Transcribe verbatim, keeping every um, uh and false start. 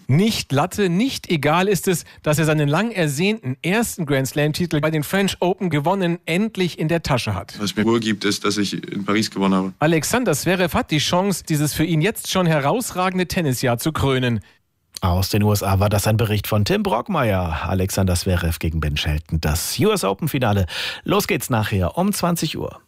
Nicht Latte, nicht egal ist es, dass er seinen lang ersehnten ersten Grand-Slam-Titel bei den French Open gewonnen endlich in der Tasche hat. Was mir Ruhe gibt, ist, dass ich in Paris gewonnen habe. Alexander Zverev hat die Chance, dieses für ihn jetzt schon herausragende Tennisjahr zu krönen. Aus den U S A war das ein Bericht von Tim Brockmeier. Alexander Zverev gegen Ben Shelton, das U S Open-Finale. Los geht's nachher um zwanzig Uhr.